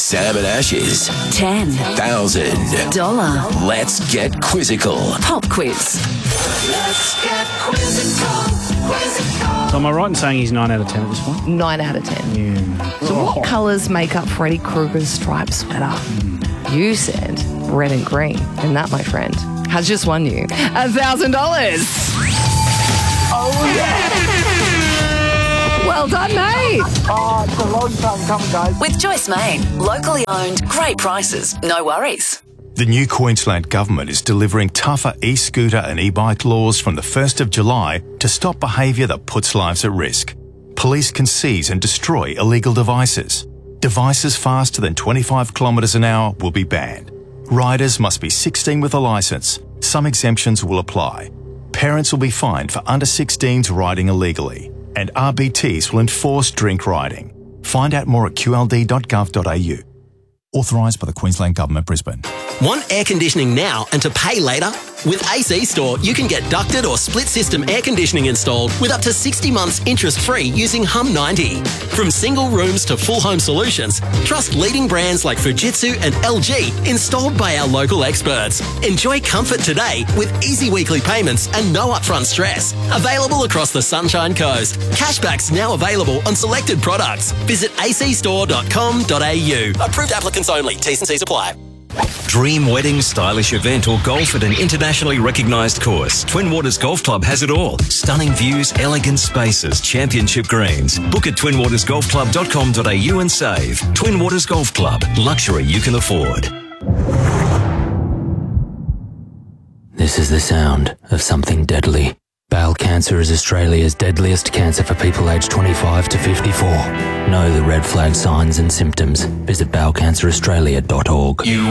Sam and Ash's $10,000 Let's Get Quizzical pop quiz. Let's get quizzical. So am I right in saying he's 9 out of 10 at this point? 9 out of 10. Yeah. So what colours make up Freddy Krueger's striped sweater? You said red and green. And that, my friend, has just won you $1,000. Oh, yeah. Well done, mate. Oh, it's a long time coming, guys. With Joyce Main, locally owned, great prices, no worries. The new Queensland Government is delivering tougher e-scooter and e-bike laws from the 1st of July to stop behaviour that puts lives at risk. Police can seize and destroy illegal devices. Devices faster than 25 kilometres an hour will be banned. Riders must be 16 with a licence. Some exemptions will apply. Parents will be fined for under 16s riding illegally. And RBTs will enforce drink riding. Find out more at qld.gov.au. Authorised by the Queensland Government, Brisbane. Want air conditioning now and to pay later? With AC Store, you can get ducted or split system air conditioning installed with up to 60 months interest-free using Hum 90. From single rooms to full home solutions, trust leading brands like Fujitsu and LG installed by our local experts. Enjoy comfort today with easy weekly payments and no upfront stress. Available across the Sunshine Coast. Cashbacks now available on selected products. Visit acstore.com.au. Approved applicants only. T's and C's apply. Dream wedding, stylish event or golf at an internationally recognised course. Twin Waters Golf Club has it all. Stunning views, elegant spaces, championship greens. Book at twinwatersgolfclub.com.au and save. Twin Waters Golf Club. Luxury you can afford. This is the sound of something deadly. Bowel cancer is Australia's deadliest cancer for people aged 25 to 54. Know the red flag signs and symptoms. Visit bowelcanceraustralia.org.